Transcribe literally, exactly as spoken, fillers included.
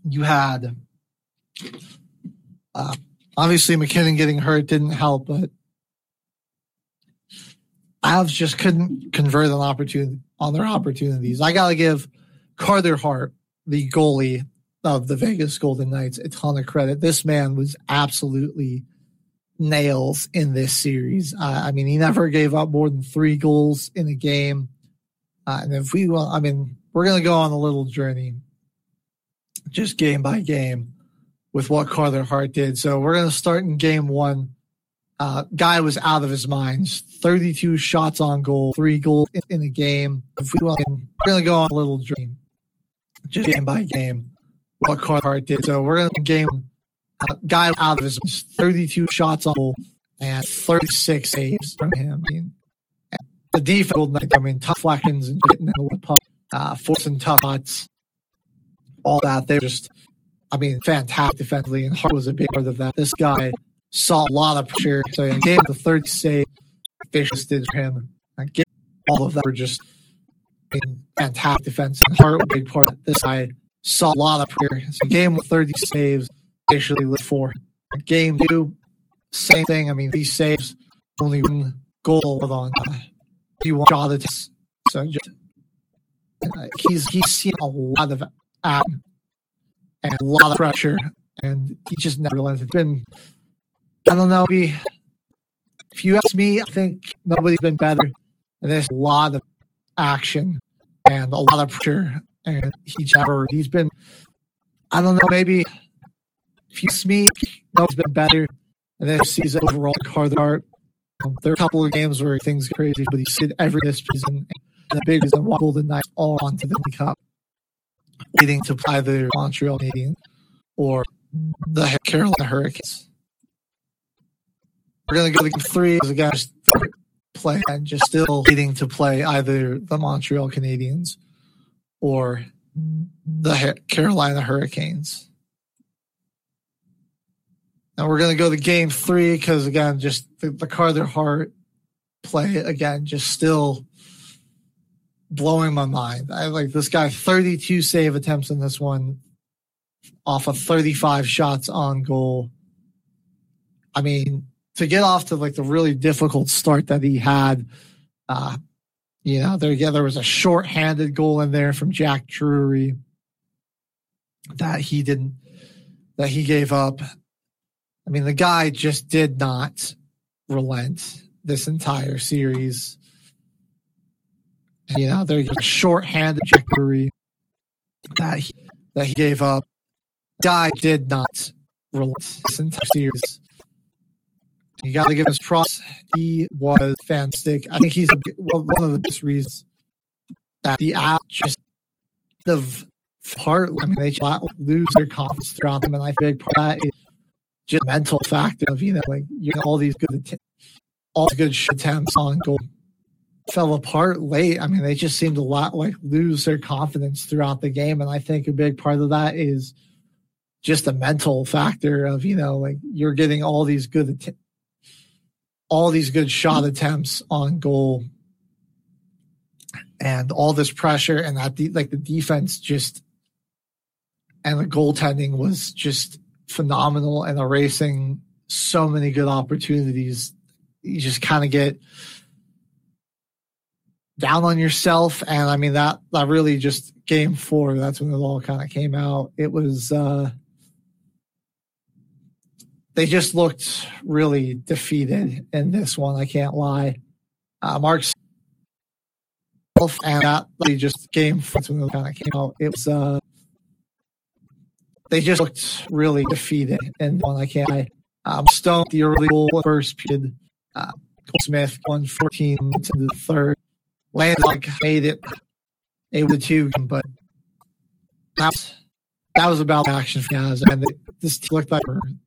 you had uh, obviously McKinnon getting hurt didn't help, but Avs just couldn't convert on opportunity on their opportunities. I gotta give Carter Hart, the goalie of the Vegas Golden Knights, a ton of credit. This man was absolutely nails in this series. Uh, I mean, he never gave up more than three goals in a game. Uh, and if we will, I mean, we're going to go on a little journey, just game by game, with what Carter Hart did. So we're going to start in game one. Uh, guy was out of his mind. thirty-two shots on goal, three goals in, in a game. If we will, we're going to go on a little journey, just game by game, what Carter Hart did. So we're going to game uh, guy out of his thirty-two shots on goal and thirty-six saves from him. I mean, the defense, I mean, tough deflections and getting in the puck, uh, forcing tough shots, all that. They're just, I mean, fantastic defensively, and Hart was a big part of that. This guy saw a lot of pressure, so he gave the third save. Vicious did for him. I get all of that were just I mean, fantastic defense, and Hart was a big part of it. This guy saw a lot of pressure, so he gave him thirty saves, basically lit four. Game two, same thing. I mean, these saves, only one goal on uh, you want shot attempts. So just, uh, he's he's seen a lot of action and a lot of pressure, and he just never lets it. It's been, I don't know, maybe, if you ask me, I think nobody's been better. And there's a lot of action and a lot of pressure, and he's never, he's been, I don't know, maybe, if you ask me, nobody's been better. And then season overall, Carter Hart. Um, there are a couple of games where things get crazy, but he's hit every this season. And the big reason why Golden Knights all on to the Cup, leading to either Montreal Canadiens or the Carolina Hurricanes. We're going to go to game three as a guy just play and just still leading to play either the Montreal Canadiens or the Carolina Hurricanes. Now we're going to go to game three because, again, just the, the Carter Hart play, again, just still blowing my mind. I like this guy, thirty-two save attempts in this one off of thirty-five shots on goal. I mean, to get off to like the really difficult start that he had, uh, you know, there, yeah, there was a short-handed goal in there from Jack Drury that he didn't, that he gave up. I mean, the guy just did not relent this entire series. You know, there's a short-handed Jack Drury that he, that he gave up. The guy did not relent this entire series. You got to give us props. He was fantastic. I think he's a, one of the best reasons that the app just of part. I mean, they just lose their confidence throughout them, and I think part of that is just a mental factor of, you know, like, you know, all these good, all the good attempts on goal fell apart late. I mean, they just seemed a lot like lose their confidence throughout the game, and I think a big part of that is just a mental factor of, you know, like, you're getting all these good attempts. all these good shot attempts on goal and all this pressure, and that de- like the defense just and the goaltending was just phenomenal and erasing so many good opportunities. You just kind of get down on yourself. And I mean, that, that really just game four, that's when it all kind of came out. It was, uh, they just looked really defeated in this one. I can't lie. Uh, Mark's and that they just game when it kind of came out. It was uh, they just looked really defeated in one. I can't lie. Um, Stone the early goal first period. Uh, Smith one fourteen to the third. Landon made it eight to two, but that was, that was about action for guys. And this looked like